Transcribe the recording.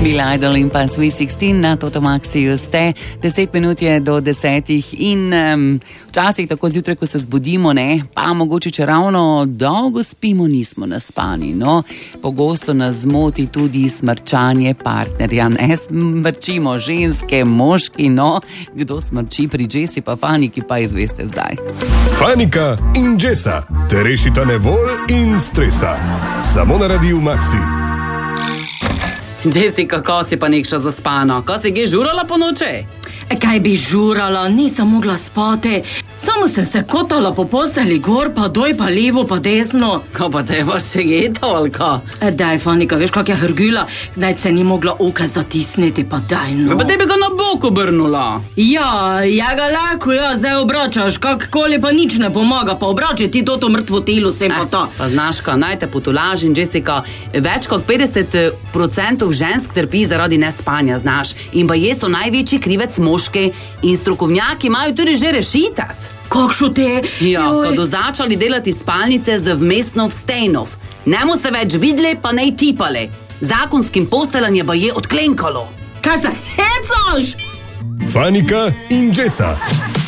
Bila Idol in pa Sweet 16 na Totomaxiju ste. 10 minut je do 10 in včasih tako zjutraj, ko se zbudimo, ne, pa mogoče če ravno dolgo spimo, nismo naspani. No, pogosto nas zmoti tudi smrčanje partnerja. Ne smrčimo ženske, moški, no, kdo smrči pri Jessi pa Faniki, pa izveste zdaj. Fanika in Jessa te rešita nevol in stresa. Samo na Radiu Maxi. Jessi, kako si pa nekša zaspano? Ko si žurala po noči? Kaj bi žurala, nisem mogla spati. Samo sem se kotala po posteli gor, pa doj, pa levo, pa desno. Ko pa te boš še jedal, ali ko? Daj, Fanika, veš, kak je hrgila? Daj, se ni mogla oka zatisniti, pa daj, no. Pa te bi ga na bok obrnula. Ja ga lahko, zdaj obračaš, kakkoli pa nič ne pomaga, pa obrači ti toto mrtvo telo, sem pa to. Pa znaš, ka, naj te potolažim, Jessica, več kot 50% žensk trpi zaradi nespanja, znaš. In pa so največji krivec moški in strokovnjaki imajo tudi že rešitev. Kakšo te? Ja, ko do začali delati spalnice z vmesno vstejnov. Nemo se več videli, pa ne tipali. Zakonskim postelanjem pa je odklenkalo. Kaj se hecaš? Fanika in Jessa.